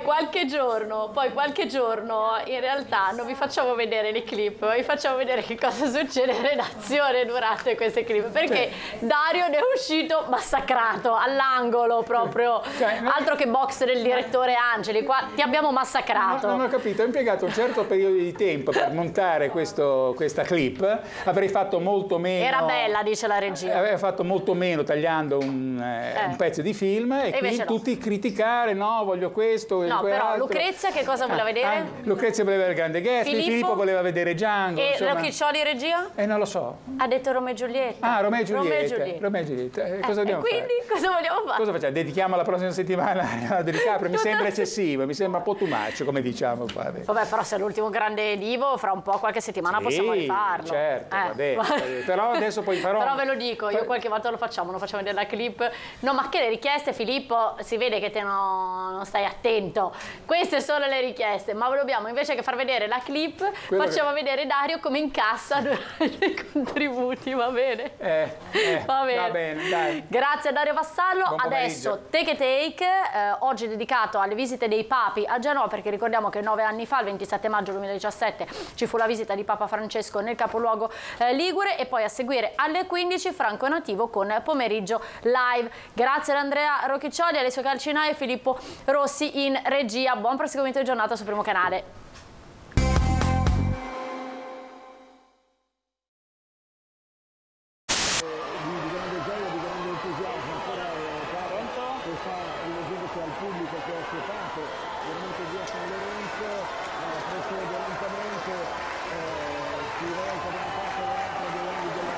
qualche giorno in realtà non vi facciamo vedere le clip, ma vi facciamo vedere che cosa succede in redazione durante queste clip, perché Dario ne è uscito massacrato all'angolo proprio, altro che box del direttore Angeli, qua ti abbiamo massacrato. Non ho capito, ho impiegato un certo periodo di tempo per montare questa clip, avrei fatto molto meno. Era bella, dice la regia. Aveva fatto molto meno tagliando un pezzo di film e quindi tutti criticare, no, voglio questo, no, però altro. Lucrezia che cosa voleva vedere? Lucrezia voleva il grande guest, Filippo voleva vedere Django. E Rocchiccioli regia? Non lo so. Ha detto Romeo e Giulietta. Ah, Romeo e Giulietta. Cosa dobbiamo fare? Quindi cosa vogliamo fare? Cosa facciamo? Dedichiamo la prossima settimana a DiCaprio? Mi sembra eccessivo, mi sembra un po' too much, come diciamo qua. Vabbè, però se è l'ultimo grande divo, fra un po', qualche settimana possiamo rifarlo. Certo, va bene. Però adesso poi farò... Però ve lo dico, io qualche volta lo facciamo vedere la clip. No, ma che le richieste, Filippo, si vede che te non stai attento. Queste sono le richieste, ma ve lo dobbiamo, invece che far vedere la clip, facciamo vedere Dario come incassa i contributi, va bene? Va bene, dai. Grazie a Dario Vassallo. Adesso Take Take, oggi dedicato alle visite dei papi a Genova, perché ricordiamo che 9 anni fa, il 27 maggio 2017, ci fu la visita di Papa Francesco nel capoluogo ligure, e poi a seguire alle 15 Franco Nativo con Pomeriggio Live. Grazie ad Andrea Rocchiccioli, Alessio Calcinai e Filippo Rossi in regia. Buon proseguimento di giornata su Primo Canale. Di volta da parte dell'altro